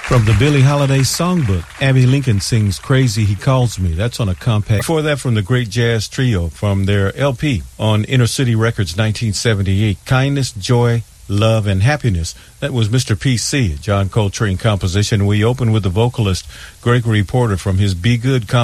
From the Billie Holiday Songbook, Abby Lincoln sings Crazy He Calls Me. That's on a compact. Before that, from the Great Jazz Trio, from their LP on Inner City Records 1978, Kindness, Joy, Love, and Happiness. That was Mr. P.C., John Coltrane composition. We opened with the vocalist Gregory Porter from his Be Good composition.